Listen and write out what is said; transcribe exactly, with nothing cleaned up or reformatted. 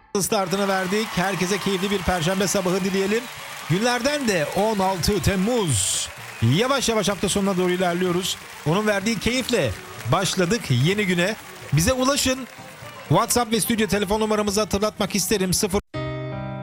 startını verdik. Herkese keyifli bir perşembe sabahı dileyelim. Günlerden de on altı Temmuz. Yavaş yavaş hafta sonuna doğru ilerliyoruz. Onun verdiği keyifle başladık yeni güne. Bize ulaşın. WhatsApp ve stüdyo telefon numaramızı hatırlatmak isterim. sıfır